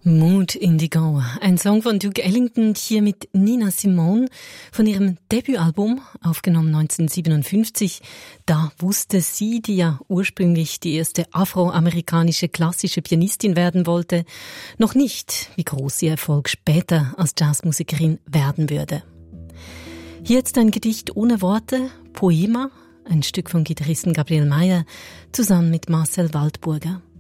Mood Indigo, ein Song von Duke Ellington, hier mit Nina Simone von ihrem Debütalbum, aufgenommen 1957. Da wusste sie, die ja ursprünglich die erste afroamerikanische klassische Pianistin werden wollte, noch nicht, wie groß ihr Erfolg später als Jazzmusikerin werden würde. Hier jetzt ein Gedicht ohne Worte, Poema, ein Stück vom Gitarristen Gabriel Mayer, zusammen mit Marcel Waldburger.